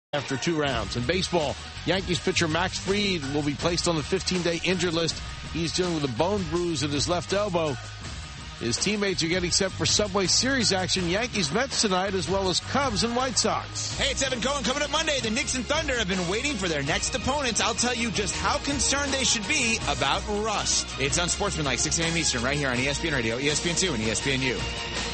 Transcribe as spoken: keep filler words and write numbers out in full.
after two rounds. In baseball, Yankees pitcher Max Fried will be placed on the fifteen-day injured list. He's dealing with a bone bruise in his left elbow. His teammates are getting set for Subway Series action. Yankees Mets tonight, as well as Cubs and White Sox. Hey, it's Evan Cohen. Coming up Monday, the Knicks and Thunder have been waiting for their next opponents. I'll tell you just how concerned they should be about rust. It's Unsportsmanlike, six a.m. Eastern, right here on E S P N Radio, E S P N two, and E S P N U.